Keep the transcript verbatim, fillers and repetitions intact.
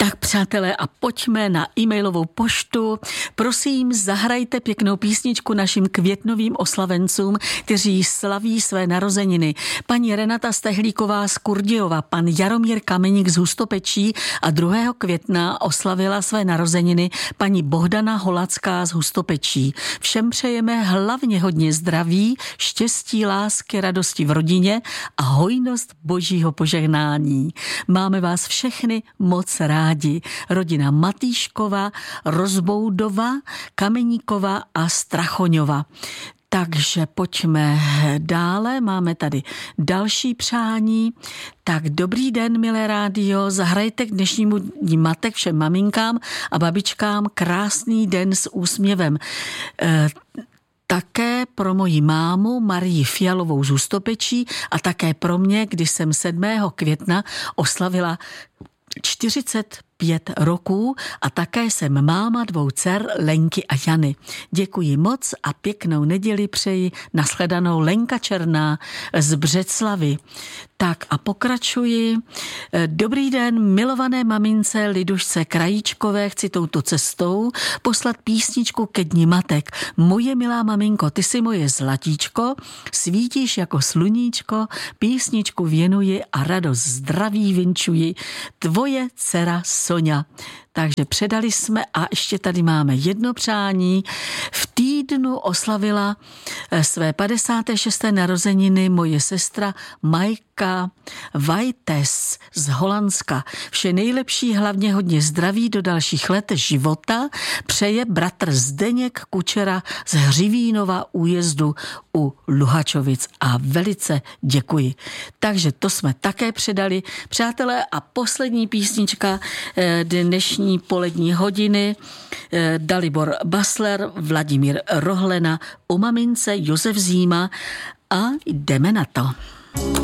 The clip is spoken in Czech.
Tak přátelé, a pojďme na e-mailovou poštu. Prosím, zahrajte pěknou písničku našim květnovým oslavencům, kteří slaví své narozeniny. Paní Renata Stehlíková z Kurdějova, pan Jaromír Kameník z Hustopečí a druhého května oslavila své narozeniny paní Bohdana Holacká z Hustopečí. Všem přejeme hlavně hodně zdraví, štěstí, lásky, radosti v rodině a hojnost božího požehnání. Máme vás všechny moc rádi. Rodina Matýškova, Rozboudova, Kameníkova a Strachoňova. Takže pojďme dále, máme tady další přání. Tak dobrý den, milé rádio, zahrajte k dnešnímu dní matek všem maminkám a babičkám krásný den s úsměvem. E, Také pro moji mámu Marii Fialovou z Hustopečí a také pro mě, když jsem sedmého května oslavila čtyřicet pět roků a také jsem máma dvou dcer Lenky a Jany. Děkuji moc a pěknou neděli přeji. Nashledanou, Lenka Černá z Břeclavy. Tak a pokračuji. Dobrý den, milované mamince Lidušce Krajíčkové, chci touto cestou poslat písničku ke dni matek. Moje milá maminko, ty jsi moje zlatíčko, svítíš jako sluníčko, písničku věnuji a radost zdraví vinčuji, tvoje dcera Soňa. Takže předali jsme a ještě tady máme jedno přání. V týdnu oslavila své padesáté šesté narozeniny moje sestra Majka Vajtes z Holandska. Vše nejlepší, hlavně hodně zdraví do dalších let života přeje bratr Zdeněk Kučera z Hřivínova újezdu u Luhačovic a velice děkuji. Takže to jsme také předali. Přátelé, a poslední písnička dnešní polední hodiny Dalibor Basler, Vladimír Rohlena, o mamince Josef Zíma a jdeme na to.